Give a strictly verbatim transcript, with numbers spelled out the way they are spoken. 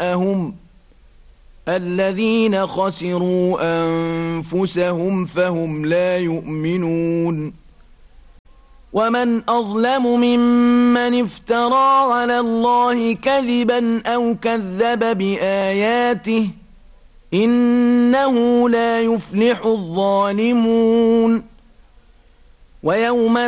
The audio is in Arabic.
جاءهم الذين خسروا أنفسهم فهم لا يؤمنون ومن أظلم ممن افترى على الله كذبا أو كذب بآياته إنه لا يفلح الظالمون ويوم